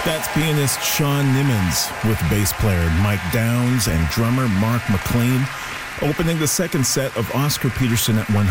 That's pianist Sean Nimmons with bass player Mike Downs and drummer Mark McLean, opening the second set of Oscar Peterson at 100.